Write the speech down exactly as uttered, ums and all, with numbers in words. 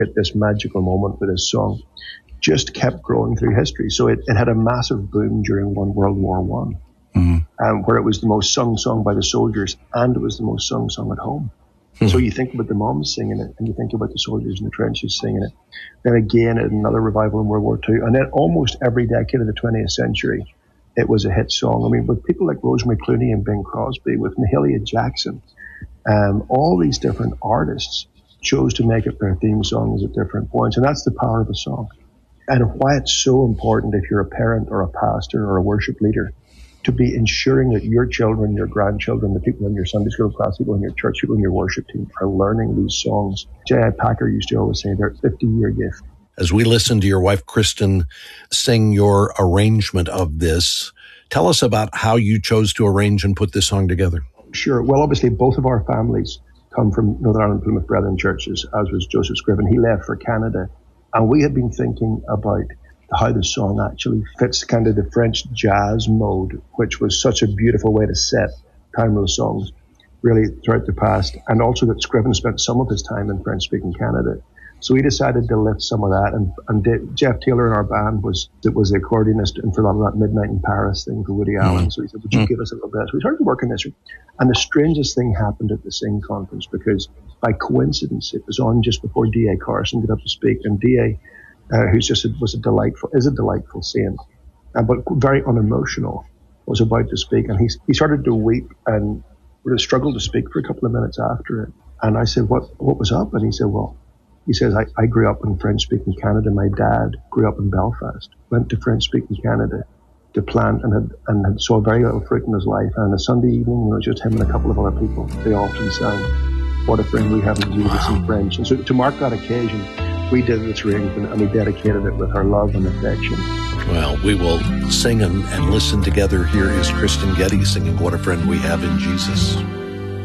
at this magical moment with this song, just kept growing through history. So it, it had a massive boom during one World War One, mm-hmm. um, where it was the most sung song by the soldiers, and it was the most sung song at home. Mm-hmm. So you think about the moms singing it, and you think about the soldiers in the trenches singing it. Then again, another revival in World War Two, and then almost every decade of the twentieth century, it was a hit song. I mean, with people like Rosemary Clooney and Bing Crosby, with Mahalia Jackson, um, all these different artists chose to make it their theme songs at different points, and that's the power of a song. And why it's so important, if you're a parent or a pastor or a worship leader, to be ensuring that your children, your grandchildren, the people in your Sunday school class, people in your church, people in your worship team are learning these songs. J I Packer used to always say they're a fifty-year gift. As we listen to your wife, Kristen, sing your arrangement of this, tell us about how you chose to arrange and put this song together. Sure. Well, obviously, both of our families come from Northern Ireland Plymouth Brethren churches, as was Joseph Scriven. He left for Canada. And we had been thinking about how the song actually fits kind of the French jazz mode, which was such a beautiful way to set timeless songs really throughout the past. And also that Scriven spent some of his time in French-speaking Canada. So we decided to lift some of that. And, and Dave, Jeff Taylor in our band was it was the accordionist and for a lot of that Midnight in Paris thing for Woody Allen. Mm. So he said, would you mm. give us a little bit? So we started working this. And the strangest thing happened at the Sing conference, because by coincidence, it was on just before D A Carson got up to speak. And D A, uh, who's just a, was a delightful, is a delightful saint, uh, but very unemotional, was about to speak. And he, he started to weep and really struggled to speak for a couple of minutes after it. And I said, what, what was up? And he said, well, he says, I, I grew up in French-speaking Canada. My dad grew up in Belfast, went to French-speaking Canada to plant and had, and had saw very little fruit in his life. And on a Sunday evening, it was just him and a couple of other people. They often sang, What a Friend We Have in Jesus in French. And so to mark that occasion, we did this arrangement and we dedicated it with our love and affection. Well, we will sing and, and listen together. Here is Kristen Getty singing What a Friend We Have in Jesus.